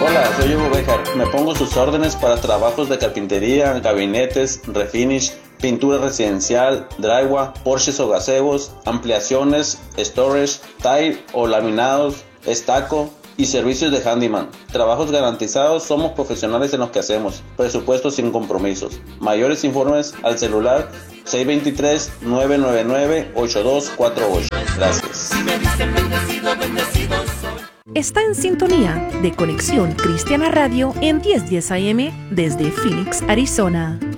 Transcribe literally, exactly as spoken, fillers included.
Hola, soy Hugo Bejar. Me pongo sus órdenes para trabajos de carpintería, gabinetes, refinish, pintura residencial, drywall, porches o gazebos, ampliaciones, storage, tile o laminados, estaco y servicios de handyman. Trabajos garantizados, somos profesionales en lo que hacemos. Presupuesto sin compromisos. Mayores informes al celular seis dos tres, nueve nueve nueve, ocho dos cuatro ocho. Gracias. Está en sintonía de Conexión Cristiana Radio en diez diez A M desde Phoenix, Arizona.